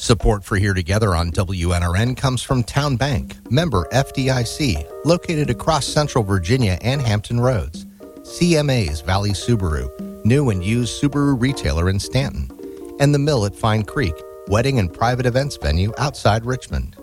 Support for Here Together on WNRN comes from Town Bank, member FDIC, located across Central Virginia and Hampton Roads. CMA's Valley Subaru, new and used Subaru retailer in Stanton. And The Mill at Fine Creek, wedding and private events venue outside Richmond.